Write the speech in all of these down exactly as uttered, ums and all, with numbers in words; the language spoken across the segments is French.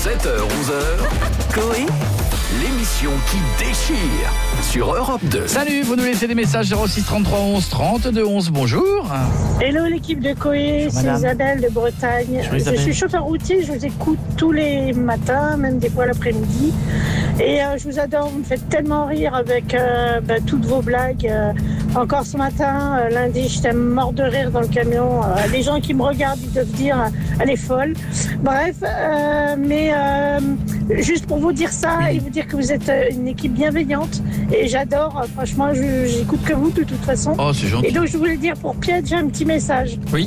sept heures onze heures, Coé, l'émission qui déchire sur Europe deux. Salut, vous nous laissez des messages zéro six trente-trois onze trente-deux onze, bonjour. Hello l'équipe de Coé, c'est Madame. Isabelle de Bretagne. Bonjour, Je Isabelle. suis chauffeur routier, je vous écoute tous les matins, même des fois l'après-midi. Et euh, je vous adore, vous me faites tellement rire avec euh, bah, toutes vos blagues. Euh, encore ce matin, euh, lundi, j'étais mort de rire dans le camion. Euh, les gens qui me regardent, ils doivent dire euh, elle est folle. Bref, euh, mais euh, juste pour vous dire ça et vous dire que vous êtes euh, une équipe bienveillante. Et j'adore, euh, franchement, je, j'écoute que vous de toute façon. Oh, c'est Et gentil. donc je voulais dire pour Piet, j'ai un petit message. Oui.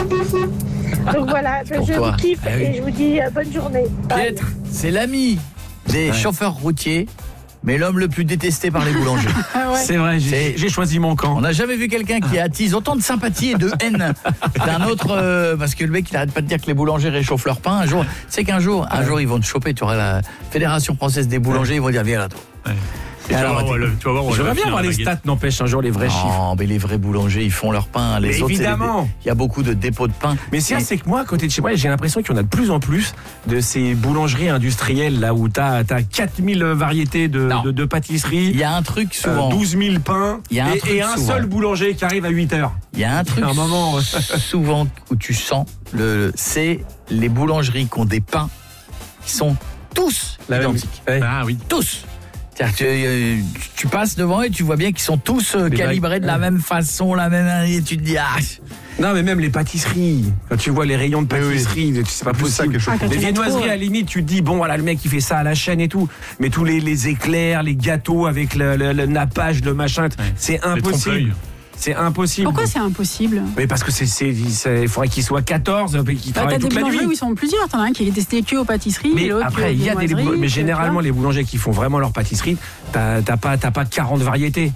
Donc voilà, pour je toi. vous kiffe Ah oui. et je vous dis euh, bonne journée. Bye. Pietre, c'est l'ami des Ouais. chauffeurs routiers, mais l'homme le plus détesté par les boulangers. Ah ouais. C'est vrai, j'ai, C'est- j'ai choisi mon On camp. n'a jamais vu quelqu'un qui attise autant de sympathie et de haine d'un autre, euh, parce que le mec il arrête pas de dire que les boulangers réchauffent leur pain. Un jour, tu sais qu'un jour, un jour ils vont te choper, tu auras la Fédération française des boulangers, ils vont dire viens là toi. Ouais. Et alors, tu vas voir, ouais, tu vas voir, on va J'aimerais le bien finir voir la les baguette. stats, n'empêche un jour les vrais chiffres. Non, mais les vrais boulangers, ils font leur pain. Les Mais autres, c'est évidemment. des- il y a beaucoup de dépôts de pain. Mais ce qu'il y a, c'est que moi, à côté de chez moi, j'ai l'impression qu'il y en a de plus en plus de ces boulangeries industrielles là où t'as, t'as quatre mille variétés de, Non. de, de pâtisseries, Il y a un truc euh, souvent. douze mille pains Il y a un et, truc et un souvent. seul boulanger qui arrive à huit heures. Il y a un truc Un moment, ouais. souvent où tu sens, le, c'est les boulangeries qui ont des pains qui sont tous La même- identiques. Ouais. Ah oui. Tous. C'est-à-dire que euh, tu passes devant et tu vois bien qu'ils sont tous euh, Les calibrés bagues, de la ouais. même façon, la même et tu te dis ah. Non, mais même les pâtisseries. Quand tu vois les rayons de pâtisserie, c'est pas possible. Ah, quand Les il y en a trop, viennoiseries, à la ouais. limite, tu te dis, bon, voilà, le mec, il fait ça à la chaîne et tout. Mais tous les, les éclairs, les gâteaux avec le, le- le nappage, le machin, c'est Les impossible. trompe-l'œil. C'est impossible. Pourquoi c'est impossible? Mais parce que c'est, c'est, c'est- il faudrait qu'il soit quatorze et qu'il Bah, travaille t'as des toute la boulangeries nuit. où ils sont plusieurs. T'en as un qui est testé que aux pâtisseries. Mais et l'autre après, il y a des, viennoiseries, mais tu généralement, vois. les boulangers qui font vraiment leur pâtisserie, t'as, t'as pas, t'as pas quarante variétés.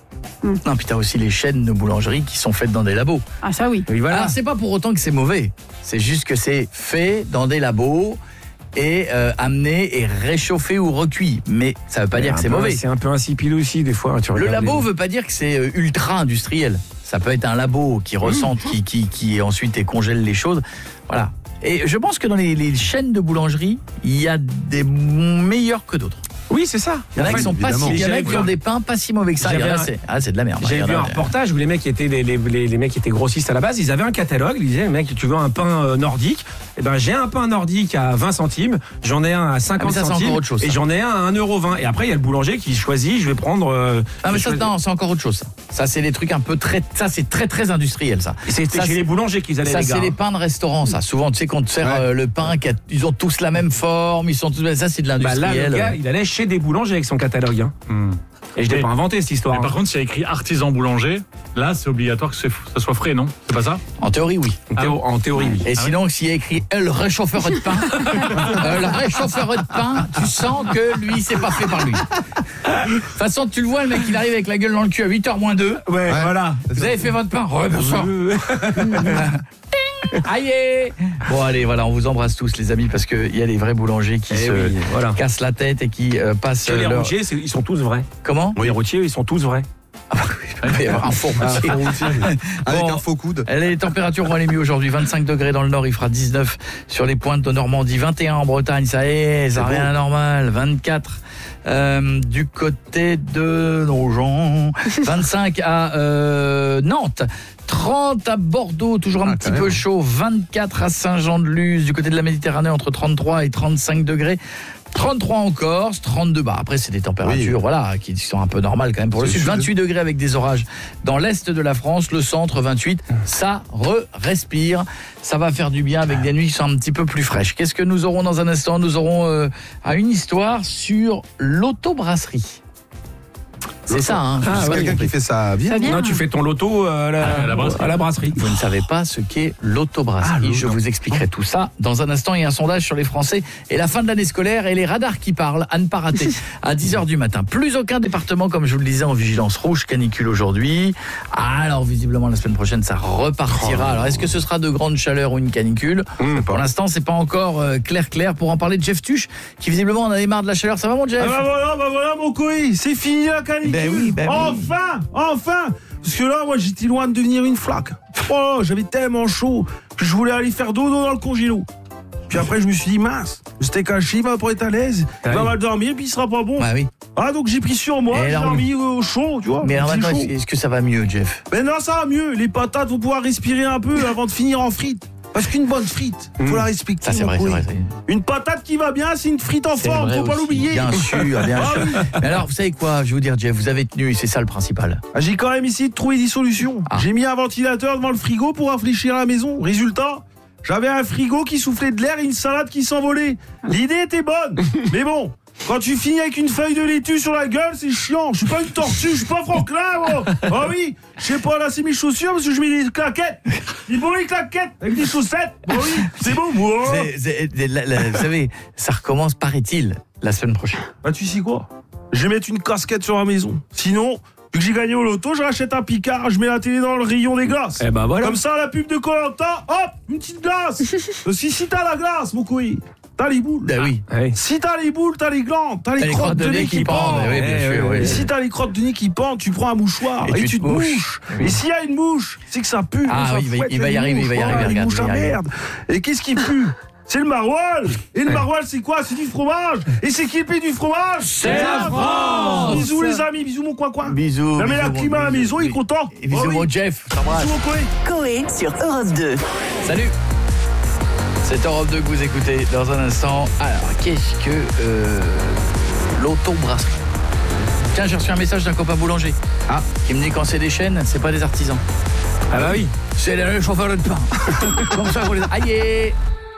Non, puis t'as aussi les chaînes de boulangerie qui sont faites dans des labos. Ah, ça oui. Et voilà. Alors c'est pas pour autant que c'est mauvais. C'est juste que c'est fait dans des labos et euh, amené et réchauffé ou recuit. Mais ça veut pas dire un que c'est peu- mauvais. C'est un peu insipide aussi, des fois. Tu Le regardes labo les- veut pas dire que c'est euh, ultra industriel. Ça peut être un labo qui ressente, qui, qui, qui ensuite congèle les choses. Voilà. Et je pense que dans les, les chaînes de boulangerie, il y a des meilleurs que d'autres. Oui, c'est ça. Il y en a qui sont pas si, il y en a qui J'avais- ont des pains pas si mauvais que ça. Il y en a, J'avais un- c'est, ah, c'est de la merde. J'avais Il y en vu a- un reportage où les mecs étaient les, les, les, les mecs qui étaient grossistes à la base, ils avaient un catalogue, ils disaient mec, tu veux un pain euh, nordique? Eh ben j'ai un pain nordique à vingt centimes, j'en ai un à cinquante Ah, mais ça, c'est centimes encore autre chose, ça. et j'en ai un à un euro vingt. Et après il y a le boulanger qui choisit, je vais prendre euh, Ah mais je ça, choisis- non, c'est encore autre chose. Ça, ça c'est des trucs un peu très, ça c'est très très industriel ça. c'est ça, chez c'est- les boulangers qu'ils allaient Ça les gars. c'est les pains de restaurant. Ça, souvent tu sais qu'on te sert Ouais. euh, le pain, qui a- ils ont tous la même forme, ils sont tous, ça c'est de Bah là l'industriel. le gars, il allait chez des boulangers avec son catalogue. Hein. Hmm. Et je l'ai Mais- pas inventé cette histoire. Mais par hein. contre, s'il y a écrit artisan boulanger, là, c'est obligatoire que c'est- ça soit frais, non? C'est pas ça? En théorie oui. En, théo- en théorie, oui. Et sinon, s'il y a écrit euh, le réchauffeur de pain, euh, le réchauffeur de pain, tu sens que lui, c'est pas fait par lui. De toute façon, tu le vois, le mec, il arrive avec la gueule dans le cul à huit heures moins deux. Ouais, Ouais. voilà. Vous avez fait votre pain? Ouais, bien sûr. Aïe! Bon, allez, voilà, on vous embrasse tous, les amis, parce qu'il y a des vrais boulangers qui Eh se oui, voilà. cassent la tête et qui euh, passent. Que les leur- routiers, c'est- ils sont tous vrais. Comment? Les routiers, ils sont tous vrais. Il va y avoir un faux routier. Avec Bon. un faux coude. Les températures vont aller mieux aujourd'hui. vingt-cinq degrés dans le nord, il fera dix-neuf sur les pointes de Normandie, vingt et un en Bretagne, ça y est, ça n'a rien d'anormal. vingt-quatre euh, du côté de Nogent, vingt-cinq à euh, Nantes, trente à Bordeaux, toujours un Ah, petit quand peu même. chaud, vingt-quatre à Saint-Jean-de-Luz, du côté de la Méditerranée, entre trente-trois et trente-cinq degrés. trente-trois en Corse, trente-deux bas. Après, c'est des températures Oui. voilà, qui sont un peu normales quand même pour le C'est sud. le sud. vingt-huit degrés avec des orages dans l'est de la France, le centre vingt-huit. Ça re-respire. Ça va faire du bien avec des nuits qui sont un petit peu plus fraîches. Qu'est-ce que nous aurons dans un instant? Nous aurons euh, une histoire sur l'autobrasserie. C'est ça, hein. C'est Ah, ouais. quelqu'un qui fait ça bien. Ça vient. Non, tu fais ton loto à la, À la brasserie. à la brasserie. Vous ne savez pas ce qu'est l'autobrasserie. Ah, l'auto- Je vous expliquerai tout ça dans un instant. Il y a un sondage sur les Français et la fin de l'année scolaire et les radars qui parlent à ne pas rater à dix heures du matin. Plus aucun département, comme je vous le disais, en vigilance rouge canicule aujourd'hui. Alors, visiblement, la semaine prochaine, ça repartira. Alors, est-ce que ce sera de grande chaleur ou une canicule? Mmh, Pour l'instant, c'est pas encore euh, clair clair. Pour en parler de Jeff Tuche, qui visiblement en a marre de la chaleur. Ça va, mon Jeff? Ah bah voilà, bah voilà mon coï, c'est fini la canicule. Ben oui, ben oui. Enfin, enfin. Parce que là, moi, j'étais loin de devenir une flaque. Oh, j'avais tellement chaud que je voulais aller faire dodo dans le congélo. Puis après, je me suis dit, mince, le steak haché, il va pas être à l'aise. Il Ah va oui. mal dormir, puis il sera pas bon. Ouais, oui. Ah, donc j'ai pris sur moi, Et j'ai alors, mis au chaud, tu vois. Mais alors c'est maintenant, chaud. est-ce que ça va mieux, Jeff? Mais non, ça va mieux. Les patates, vont pouvoir respirer un peu avant de finir en frites. Parce qu'une bonne frite, faut Mmh. la respecter. Ça, c'est mon vrai, c'est couille. vrai. c'est- Une patate qui va bien, c'est une frite en C'est forme, vrai faut pas aussi. l'oublier. Bien sûr, bien Ah sûr. oui. Mais alors, vous savez quoi? Je vais vous dire, Jeff, vous avez tenu et c'est ça le principal. Ah, j'ai quand même essayé de trouver des solutions. Ah. J'ai mis un ventilateur devant le frigo pour réfléchir à la maison. Résultat, j'avais un frigo qui soufflait de l'air et une salade qui s'envolait. L'idée était bonne, mais bon, quand tu finis avec une feuille de laitue sur la gueule, c'est chiant. Je suis pas une tortue, je suis pas Franklin, moi. Ah oui, je sais pas lasser mes chaussures parce que je mets des claquettes. Des bonnes claquettes avec des chaussettes. Ah oui, c'est bon, moi. C'est- c'est- c'est- la- la- vous savez, ça recommence, paraît-il, la semaine prochaine. Bah tu sais quoi? Je vais mettre une casquette sur la maison. Sinon, vu que j'ai gagné au loto, je rachète un Picard, je mets la télé dans le rayon des glaces. Eh ben voilà. Comme ça, la pub de Koh-Lanta, hop, une petite glace. Parce que si t'as la glace, mon couille, t'as les boules. Ah oui. Ah oui. Si t'as les boules, t'as les glandes, t'as les, T'as les crottes de nez qui pendent. Oui, bien Eh, sûr, oui, oui. Et si t'as les crottes de nez qui pendent, tu prends un mouchoir Et et, tu tu te te mouches. mouches. Oui. Et s'il y a une mouche, c'est que ça pue. Ah ça oui, il va- fouette il va les y arriver, mouches, il va y voilà, arriver, les regarde, mouches il va à y arriver. merde. Et qu'est-ce qui pue? C'est le maroilles. Et le maroilles, c'est quoi? C'est du fromage. Et c'est qui le pays du fromage? C'est la France. Bisous les amis, bisous mon coin-coin. Bisous. Non mais la bisous, clim à la bisous, maison, il est bisous. content. Et bisous, Oh oui. mon Jeff. T'embrasse. Bisous mon Koé. Coé sur Europe deux. Salut. C'est Europe deux que vous écoutez dans un instant. Alors, qu'est-ce que euh, l'auto-brasserie? Tiens, j'ai reçu un message d'un copain boulanger. Ah. Qui me dit quand c'est des chaînes, c'est pas des artisans. Ah bah oui. C'est les chauffeurs de pain. Comme ça, vous les... Aïe.